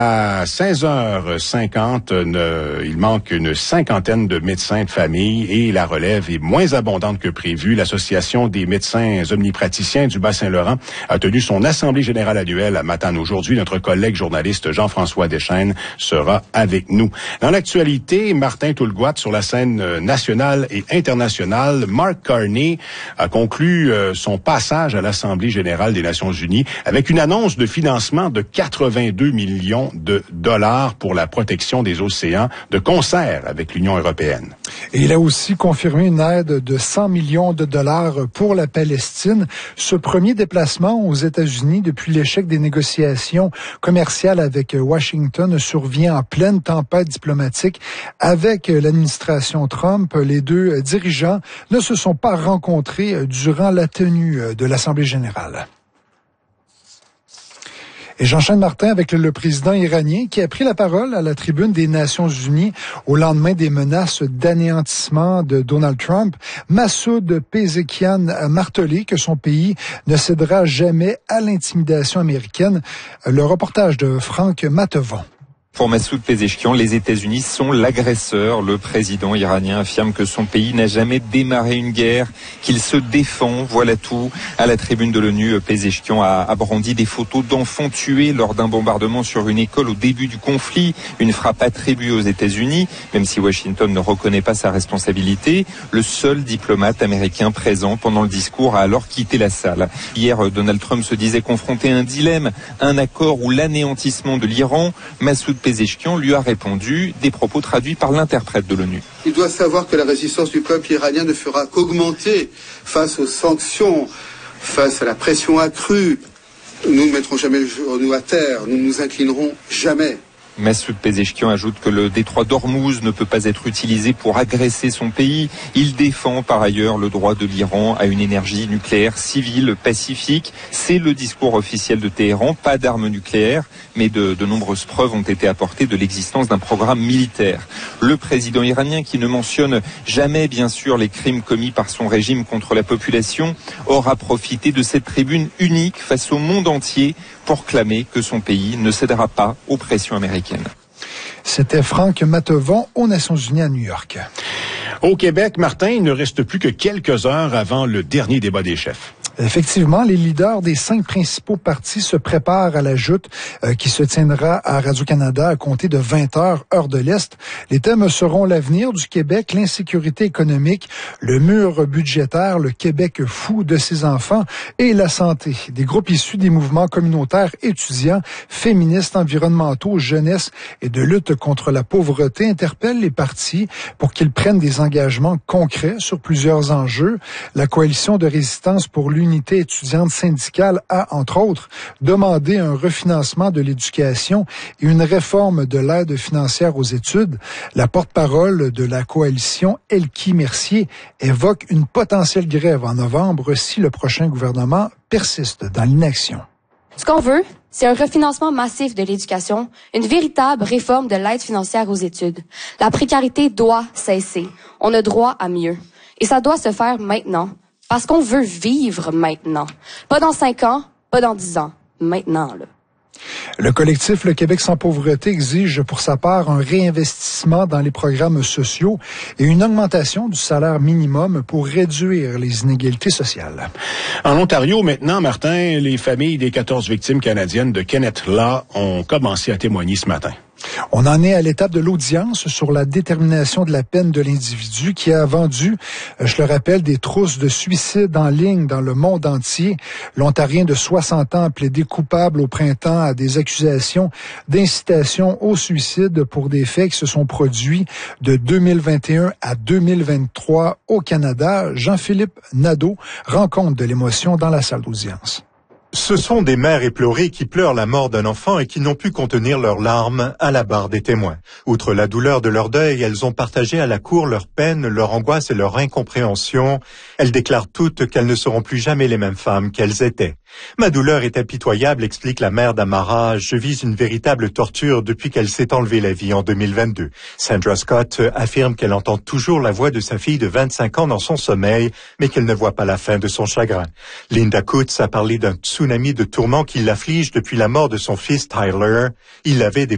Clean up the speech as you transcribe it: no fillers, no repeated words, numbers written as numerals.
À 16h50, il manque une cinquantaine de médecins de famille et la relève est moins abondante que prévu. L'Association des médecins omnipraticiens du Bas-Saint-Laurent a tenu son assemblée générale annuelle à Matane aujourd'hui. Notre collègue journaliste Jean-François Deschênes sera avec nous. Dans l'actualité, Martin Toulgoat sur la scène nationale et internationale. Mark Carney a conclu son passage à l'Assemblée générale des Nations unies avec une annonce de financement de 82 millions de dollars pour la protection des océans de concert avec l'Union européenne. Et il a aussi confirmé une aide de 100 millions de dollars pour la Palestine. Ce premier déplacement aux États-Unis depuis l'échec des négociations commerciales avec Washington survient en pleine tempête diplomatique avec l'administration Trump. Les deux dirigeants ne se sont pas rencontrés durant la tenue de l'Assemblée générale. Et j'enchaîne, Martin, avec le président iranien qui a pris la parole à la tribune des Nations unies au lendemain des menaces d'anéantissement de Donald Trump. Massoud Pezeshkian a martelé que son pays ne cédera jamais à l'intimidation américaine. Le reportage de Franck Matevon. Pour Massoud Pezeshkian, les États-Unis sont l'agresseur. Le président iranien affirme que son pays n'a jamais démarré une guerre, qu'il se défend, voilà tout. À la tribune de l'ONU, Pezeshkian a brandi des photos d'enfants tués lors d'un bombardement sur une école au début du conflit, une frappe attribuée aux États-Unis, même si Washington ne reconnaît pas sa responsabilité. Le seul diplomate américain présent pendant le discours a alors quitté la salle. Hier, Donald Trump se disait confronté à un dilemme, un accord ou l'anéantissement de l'Iran. Massoud Pezeshkian lui a répondu, des propos traduits par l'interprète de l'ONU. Il doit savoir que la résistance du peuple iranien ne fera qu'augmenter face aux sanctions, face à la pression accrue. Nous ne mettrons jamais le genou à terre, nous ne nous inclinerons jamais. Massoud Pezeshkian ajoute que le détroit d'Ormuz ne peut pas être utilisé pour agresser son pays. Il défend par ailleurs le droit de l'Iran à une énergie nucléaire civile pacifique. C'est le discours officiel de Téhéran, pas d'armes nucléaires, mais de nombreuses preuves ont été apportées de l'existence d'un programme militaire. Le président iranien, qui ne mentionne jamais bien sûr les crimes commis par son régime contre la population, aura profité de cette tribune unique face au monde entier pour clamer que son pays ne cédera pas aux pressions américaines. C'était Franck Matevon aux Nations unies à New York. Au Québec, Martin, il ne reste plus que quelques heures avant le dernier débat des chefs. Effectivement, les leaders des 5 principaux partis se préparent à la joute qui se tiendra à Radio-Canada à compter de 20h, heure de l'Est. Les thèmes seront l'avenir du Québec, l'insécurité économique, le mur budgétaire, le Québec fou de ses enfants et la santé. Des groupes issus des mouvements communautaires étudiants, féministes, environnementaux, jeunesse et de lutte contre la pauvreté interpellent les partis pour qu'ils prennent des engagements concrets sur plusieurs enjeux. La coalition de résistance pour l'unité étudiante syndicale a, entre autres, demandé un refinancement de l'éducation et une réforme de l'aide financière aux études. La porte-parole de la coalition, Elkie Mercier, évoque une potentielle grève en novembre si le prochain gouvernement persiste dans l'inaction. Ce qu'on veut, c'est un refinancement massif de l'éducation, une véritable réforme de l'aide financière aux études. La précarité doit cesser. On a droit à mieux. Et ça doit se faire maintenant. Parce qu'on veut vivre maintenant. Pas dans 5 ans, pas dans 10 ans. Maintenant, là. Le collectif Le Québec sans pauvreté exige pour sa part un réinvestissement dans les programmes sociaux et une augmentation du salaire minimum pour réduire les inégalités sociales. En Ontario, maintenant, Martin, les familles des 14 victimes canadiennes de Kenneth Law ont commencé à témoigner ce matin. On en est à l'étape de l'audience sur la détermination de la peine de l'individu qui a vendu, je le rappelle, des trousses de suicide en ligne dans le monde entier. L'Ontarien de 60 ans a plaidé coupable au printemps à des accusations d'incitation au suicide pour des faits qui se sont produits de 2021 à 2023 au Canada. Jean-Philippe Nadeau rend compte de l'émotion dans la salle d'audience. Ce sont des mères éplorées qui pleurent la mort d'un enfant et qui n'ont pu contenir leurs larmes à la barre des témoins. Outre la douleur de leur deuil, elles ont partagé à la cour leur peine, leur angoisse et leur incompréhension. Elles déclarent toutes qu'elles ne seront plus jamais les mêmes femmes qu'elles étaient. Ma douleur est impitoyable, explique la mère d'Amara. Je vis une véritable torture depuis qu'elle s'est enlevée la vie en 2022. Sandra Scott affirme qu'elle entend toujours la voix de sa fille de 25 ans dans son sommeil, mais qu'elle ne voit pas la fin de son chagrin. Linda Coutts a parlé d'un tsunami de tourments qui l'afflige depuis la mort de son fils Tyler. Il avait des